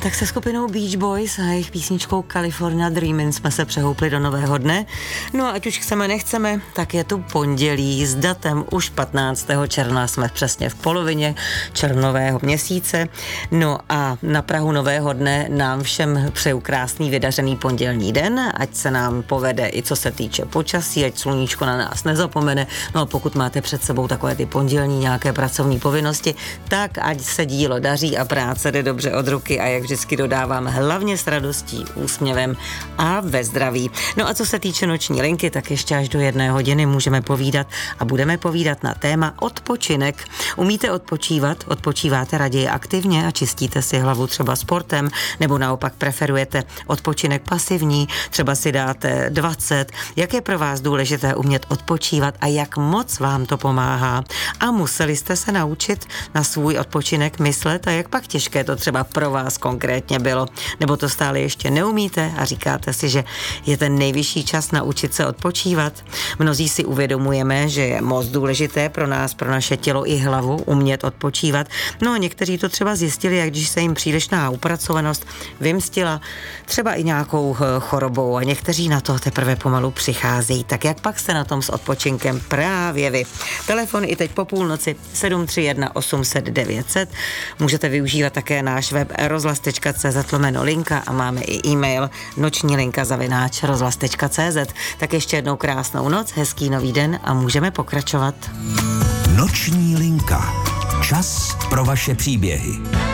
Tak se skupinou Beach Boys a jejich písničkou California Dreamin' jsme se přehoupli do nového dne. No a ať už chceme, nechceme, tak je tu pondělí s datem už 15. června. Jsme přesně v polovině červnového měsíce. No a na prahu nového dne nám všem přeju krásný vydařený pondělní den, ať se nám povede i co se týče počasí, ať sluníčko na nás nezapomene. No a pokud máte před sebou takové ty pondělní nějaké pracovní povinnosti, tak ať se dílo daří a práce jde dobře od ruky a jak vždycky dodávám, hlavně s radostí, úsměvem a ve zdraví. No a co se týče noční linky, tak ještě až do 1 hodiny můžeme povídat a budeme povídat na téma odpočinek. Umíte odpočívat? Odpočíváte raději aktivně a čistíte si hlavu třeba sportem, nebo naopak preferujete odpočinek pasivní, třeba si dáte 20. Jak je pro vás důležité umět odpočívat a jak moc vám to pomáhá? A museli jste se naučit na svůj odpočinek myslet a jak pak těžké to třeba pro vás konkrétně bylo? Nebo to stále ještě neumíte a říkáte si, že je ten nejvyšší čas naučit se odpočívat? Mnozí si uvědomujeme, že je moc důležité pro nás, pro naše tělo i hlavu umět odpočívat. No a někteří to třeba zjistili, jak když se jim přílišná upracovanost vymstila třeba i nějakou chorobou a někteří na to teprve pomalu přicházejí. Tak jak pak jste na tom s odpočinkem právě vy? Telefon i teď po půlnoci 731 800 900. Můžete využívat také náš web rozhlas.cz/linka a máme i e-mail nočnílinka@rozhlas.cz. Tak ještě jednou krásnou noc, hezký nový den a můžeme pokračovat. Noční linka. Čas pro vaše příběhy.